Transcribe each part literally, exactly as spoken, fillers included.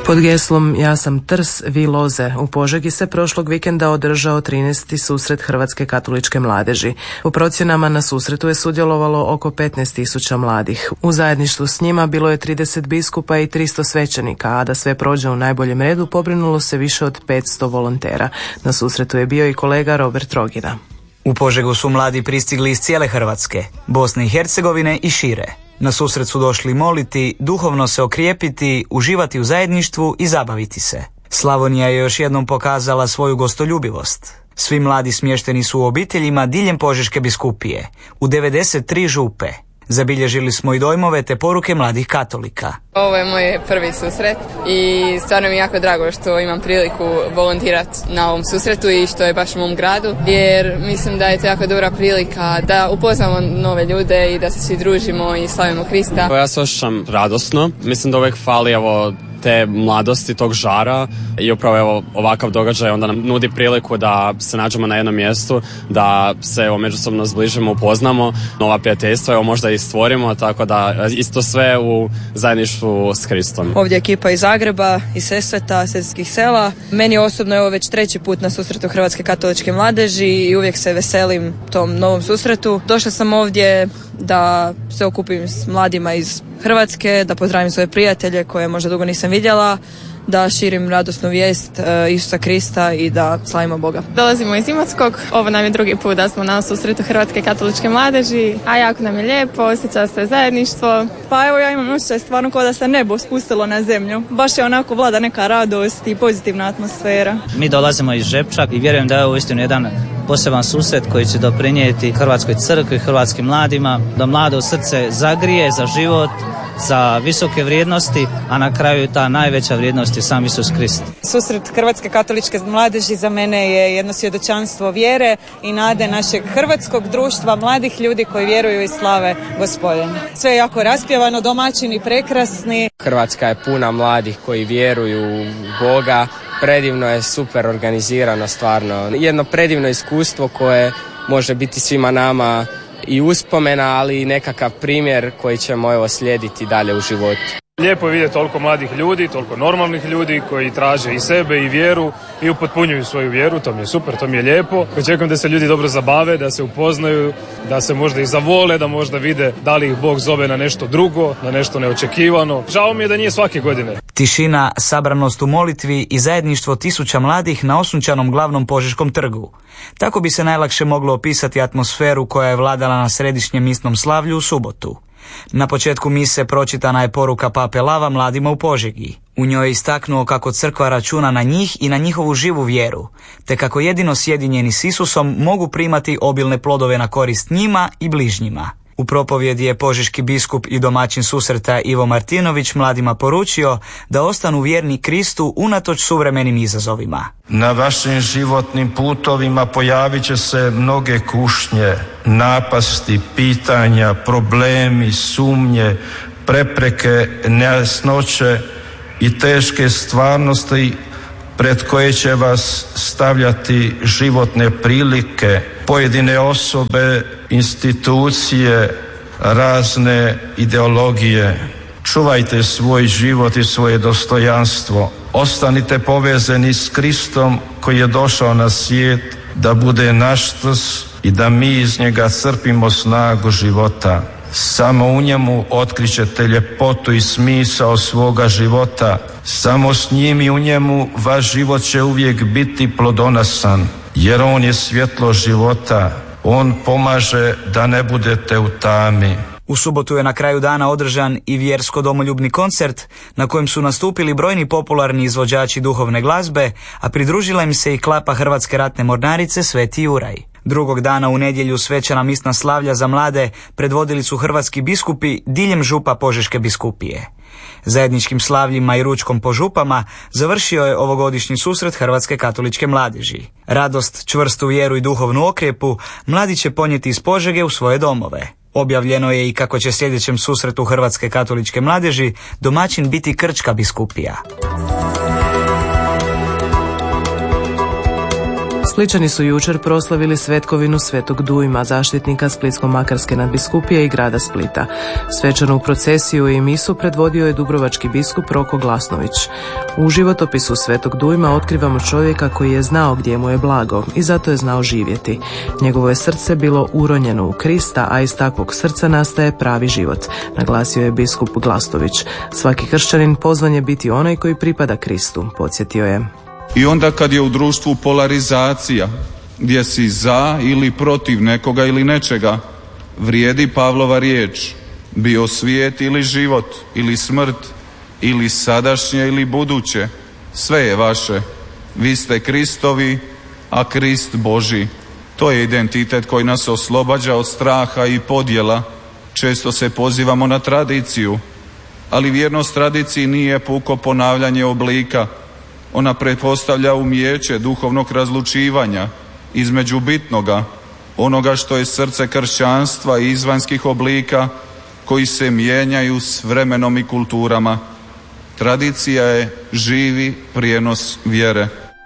Pod geslom Ja sam Trs, vi loze u Požegi se prošlog vikenda održao trinaesti susret Hrvatske katoličke mladeži. U procjenama na susretu je sudjelovalo oko petnaest tisuća mladih. U zajedništvu s njima bilo je trideset biskupa i tristo svećenika, a da sve prođe u najboljem redu pobrinulo se više od petsto volontera. Na susretu je bio i kolega Robert Rogina. U Požegu su mladi pristigli iz cijele Hrvatske, Bosne i Hercegovine i šire. Na susret su došli moliti, duhovno se okrijepiti, uživati u zajedništvu i zabaviti se. Slavonija je još jednom pokazala svoju gostoljubivost. Svi mladi smješteni su u obiteljima diljem Požeške biskupije, u devedeset tri župe. Zabilježili smo i dojmove te poruke mladih katolika. Ovo je moj prvi susret i stvarno mi je jako drago što imam priliku volontirati na ovom susretu i što je baš u mom gradu, jer mislim da je to jako dobra prilika da upoznamo nove ljude i da se svi družimo i slavimo Krista. Ja se osjećam radosno, mislim da uvijek fali evo te mladosti, tog žara i upravo evo ovakav događaj onda nam nudi priliku da se nađemo na jednom mjestu, da se evo međusobno zbližimo, upoznamo, nova prijateljstva evo možda i stvorimo, tako da isto sve u zajedništvu s Kristom. Ovdje je ekipa iz Zagreba, iz Sesveta, Sesvetskih sela. Meni osobno je ovo već treći put na susretu Hrvatske katoličke mladeži i uvijek se veselim tom novom susretu. Došla sam ovdje da se okupim s mladima iz Hrvatske, da pozdravim svoje prijatelje koje možda dugo nisam vidjela, da širim radosnu vijest uh, Isusa Krista i da slavimo Boga. Dolazimo iz Imotskog, ovo nam je drugi put da smo na susretu Hrvatske katoličke mladeži, a jako nam je lijepo, osjeća se zajedništvo. Pa evo ja imam osjećaj stvarno kao da se nebo spustilo na zemlju. Baš je onako vlada neka radost i pozitivna atmosfera. Mi dolazimo iz Žepča i vjerujem da je ovo uistinu jedan poseban susret koji će doprinijeti Hrvatskoj crkvi, hrvatskim mladima, da mlado srce zagrije za život, za visoke vrijednosti, a na kraju ta najveća vrijednost je sam Isus Krist. Susret Hrvatske katoličke mladeži za mene je jedno svjedočanstvo vjere i nade našeg hrvatskog društva, mladih ljudi koji vjeruju i slave Gospodina. Sve je jako raspjevano, domaćini prekrasni. Hrvatska je puna mladih koji vjeruju u Boga. Predivno je, super organizirano, stvarno. Jedno predivno iskustvo koje može biti svima nama i uspomena, ali i nekakav primjer koji ćemo evo slijediti dalje u životu. Lijepo je vidjeti toliko mladih ljudi, toliko normalnih ljudi koji traže i sebe i vjeru i upotpunjuju svoju vjeru, to mi je super, to mi je lijepo. Očekujem da se ljudi dobro zabave, da se upoznaju, da se možda i zavole, da možda vide da li ih Bog zove na nešto drugo, na nešto neočekivano. Žao mi je da nije svake godine. Tišina, sabranost u molitvi i zajedništvo tisuća mladih na osunčanom glavnom Požeškom trgu. Tako bi se najlakše moglo opisati atmosferu koja je vladala na središnjem misnom slavlju u subotu. Na početku mise pročitana je poruka pape Lava mladima u Požegi. U njoj je istaknuo kako crkva računa na njih i na njihovu živu vjeru, te kako jedino sjedinjeni s Isusom mogu primati obilne plodove na korist njima i bližnjima. U propovjedi je požeški biskup i domaćin susreta Ivo Martinović mladima poručio da ostanu vjerni Kristu unatoč suvremenim izazovima. Na vašim životnim putovima pojavit će se mnoge kušnje, napasti, pitanja, problemi, sumnje, prepreke, nejasnoće i teške stvarnosti pred koje će vas stavljati životne prilike, pojedine osobe, institucije, razne ideologije. Čuvajte svoj život i svoje dostojanstvo. Ostanite povezani s Kristom koji je došao na svijet da bude naš trs i da mi iz njega crpimo snagu života. Samo u njemu otkrićete ljepotu i smisao svoga života. Samo s njim i u njemu vaš život će uvijek biti plodonosan, jer on je svjetlo života. On pomaže da ne budete u tami. U subotu je na kraju dana održan i vjersko-domoljubni koncert na kojem su nastupili brojni popularni izvođači duhovne glazbe, a pridružila im se i klapa Hrvatske ratne mornarice Sveti Juraj. Drugog dana u nedjelju svečana misna slavlja za mlade predvodili su hrvatski biskupi diljem župa Požeške biskupije. Zajedničkim slavljima i ručkom po župama završio je ovogodišnji susret Hrvatske katoličke mladeži. Radost, čvrstu vjeru i duhovnu okrijepu mladi će ponijeti iz Požege u svoje domove. Objavljeno je i kako će sljedećem susretu Hrvatske katoličke mladeži domaćin biti Krčka biskupija. Splićani su jučer proslavili svetkovinu Svetog Dujma, zaštitnika Splitsko-makarske nadbiskupije i grada Splita. Svečanu procesiju i misu predvodio je dubrovački biskup Roko Glasnović. U životopisu Svetog Dujma otkrivamo čovjeka koji je znao gdje mu je blago i zato je znao živjeti. Njegovo je srce bilo uronjeno u Krista, a iz takvog srca nastaje pravi život, naglasio je biskup Glasnović. Svaki kršćanin pozvan je biti onaj koji pripada Kristu, podsjetio je. I onda kad je u društvu polarizacija, gdje si za ili protiv nekoga ili nečega, vrijedi Pavlova riječ, bio svijet ili život, ili smrt, ili sadašnje ili buduće, sve je vaše. Vi ste Kristovi, a Krist Božji. To je identitet koji nas oslobađa od straha i podjela. Često se pozivamo na tradiciju, ali vjernost tradiciji nije puko ponavljanje oblika. Ona pretpostavlja umijeće duhovnog razlučivanja između bitnoga, onoga što je srce kršćanstva i izvanjskih oblika koji se mijenjaju s vremenom i kulturama. Tradicija je živi prijenos vjere.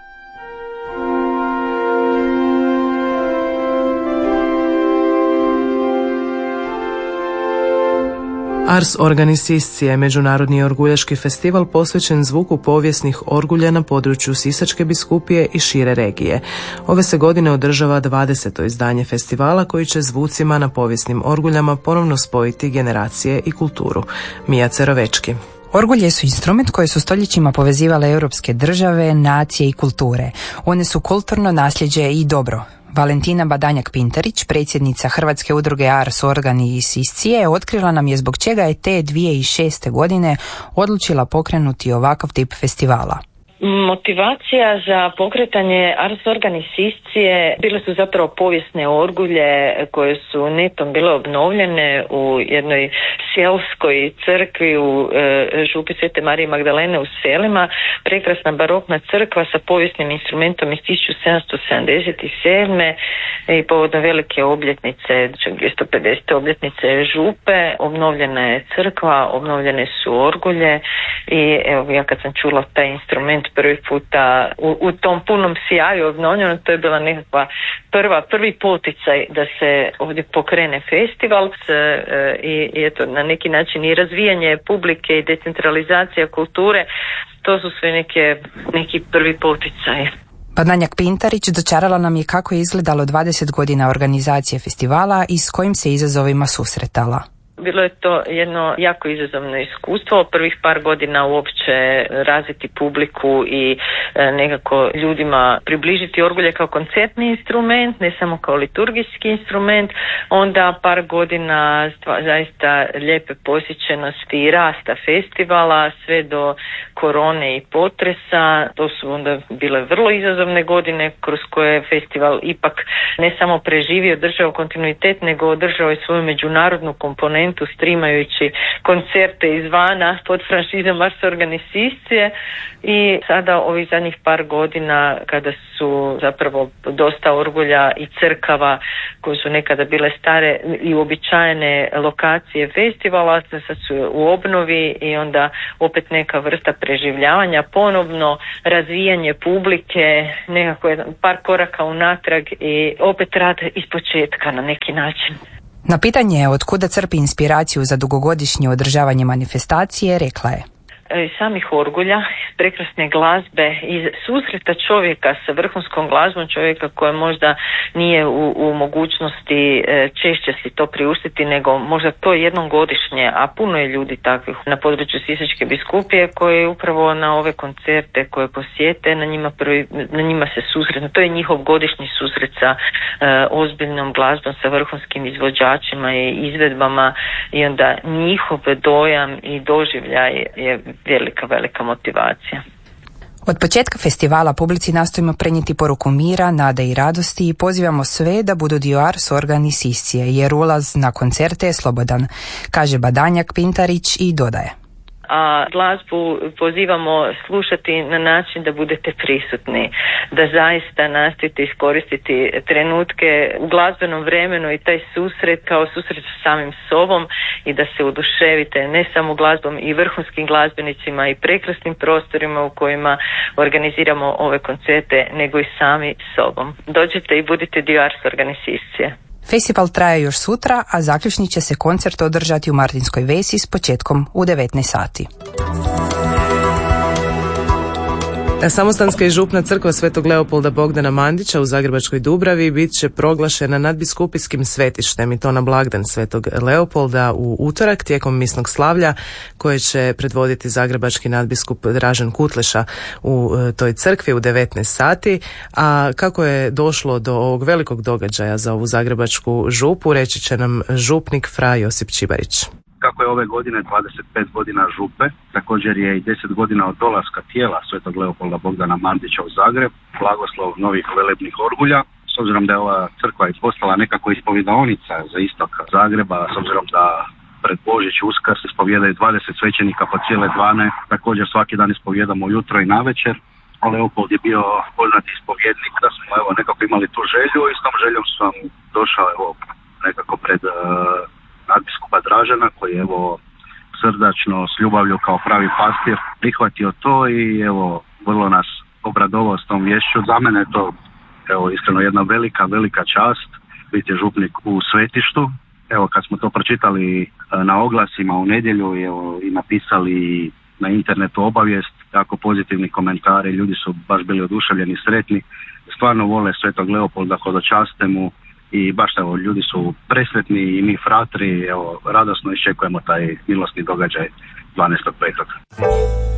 Ars Organis Iscije, međunarodni orguljaški festival posvećen zvuku povijesnih orgulja na području Sisačke biskupije i šire regije. Ove se godine održava dvadeseto izdanje festivala koji će zvucima na povijesnim orguljama ponovno spojiti generacije i kulturu. Mija Cerovečki. Orgulje su instrument koje su stoljećima povezivale europske države, nacije i kulture. One su kulturno nasljeđe i dobro. Valentina Badanjak-Pintarić, predsjednica Hrvatske udruge Ars Organis Iscije, otkrila nam je zbog čega je te dvije tisuće šeste. godine odlučila pokrenuti ovakav tip festivala. Motivacija za pokretanje Ars Organis Iscije bile su zapravo povijesne orgulje koje su netom bile obnovljene u jednoj sjelskoj crkvi u e, župi Svete Marije Magdalene u Selima. Prekrasna barokna crkva sa povijesnim instrumentom iz tisuću sedamsto sedamdeset sedme. i povodom velike obljetnice, dvjesto pedesete obljetnice župe, obnovljena je crkva, obnovljene su orgulje i evo ja kad sam čula taj instrument prvi puta u, u tom punom sjaju obnovljeno, to je bila nekakva prva, prvi poticaj da se ovdje pokrene festival s, e, i, i eto na neki način i razvijanje publike i decentralizacija kulture, to su sve neke, neki prvi poticaji. Badanjak-Pintarić dočarala nam je kako je izgledalo dvadeset godina organizacije festivala i s kojim se izazovima susretala. Bilo je to jedno jako izazovno iskustvo, prvih par godina uopće razviti publiku i e, nekako ljudima približiti orgulje kao koncertni instrument, ne samo kao liturgijski instrument, onda par godina stva, zaista lijepe posjećenosti i rasta festivala, sve do korone i potresa. To su onda bile vrlo izazovne godine kroz koje je festival ipak ne samo preživio, držao kontinuitet, nego održao i svoju međunarodnu komponentu streamajući koncerte izvana pod franšizom Ars Organis Iscije i sada ovih zadnjih par godina kada su zapravo dosta orgulja i crkava koje su nekada bile stare i uobičajene lokacije festivala, sad su u obnovi i onda opet neka vrsta preživljavanja, ponovno razvijanje publike, nekako par koraka unatrag i opet rad ispočetka na neki način. Na pitanje od kuda crpi inspiraciju za dugogodišnje održavanje manifestacije, rekla je: samih orgulja, prekrasne glazbe i susreta čovjeka sa vrhunskom glazbom, čovjeka koja možda nije u, u mogućnosti e, češće si to priuštiti, nego možda to jednom godišnje, a puno je ljudi takvih na području Sisačke biskupije koji upravo na ove koncerte koje posjete, na njima, prvi, na njima se susretnu. To je njihov godišnji susret sa e, ozbiljnom glazbom, sa vrhunskim izvođačima i izvedbama i onda njihov dojam i doživljaj je velika, velika motivacija. Od početka festivala publici nastojimo prenijeti poruku mira, nade i radosti i pozivamo sve da budu dio Ars Organis Iscije, jer ulaz na koncerte je slobodan, kaže Badanjak-Pintarić i dodaje: a glazbu pozivamo slušati na način da budete prisutni, da zaista nastojite iskoristiti trenutke u glazbenom vremenu i taj susret kao susret sa samim sobom i da se oduševite ne samo glazbom i vrhunskim glazbenicima i prekrasnim prostorima u kojima organiziramo ove koncerte, nego i sami sobom. Dođite i budite dio Ars Organizacije. Festival traje još sutra, a zaključni će se koncert održati u Martinskoj Vesi s početkom u devetnaest sati. Samostanska i župna crkva Svetog Leopolda Bogdana Mandića u Zagrebačkoj Dubravi bit će proglašena nadbiskupijskim svetištem i to na blagdan Svetog Leopolda u utorak tijekom misnog slavlja koje će predvoditi zagrebački nadbiskup Dražen Kutleša u toj crkvi u devetnaest sati. A kako je došlo do ovog velikog događaja za ovu zagrebačku župu, reći će nam župnik fra Josip Čibarić. Kako je ove godine dvadeset pet godina župe, također je i deset godina od dolaska tijela Svetog Leopolda Bogdana Mandića u Zagreb, blagoslov novih velebnih orgulja. S obzirom da je ova crkva i postala nekako ispovjedaonica za istok Zagreba, s obzirom da pred Božić i Uskrs ispovjedaju dvadeset svećenika po cijele dvane, također svaki dan ispovjedamo ujutro i navečer. Leopold je bio poznati ispovjednik, da smo evo nekako imali tu želju i s tom željom sam došao evo nekako pred uh, nadbiskupa Dražena koji je evo srdačno s ljubavlju kao pravi pastir prihvatio to i evo vrlo nas obradovao s tom vješću. Za mene je to evo iskreno jedna velika, velika čast biti župnik u svetištu. Evo kad smo to pročitali na oglasima u nedjelju evo, i napisali na internetu obavijest, jako pozitivni komentari, ljudi su baš bili oduševljeni, sretni, stvarno vole Svetog Leopolda, hodočaste mu. I baš evo, ljudi su presretni i mi fratri, evo, radosno iščekujemo taj milosni događaj dvanaestog petog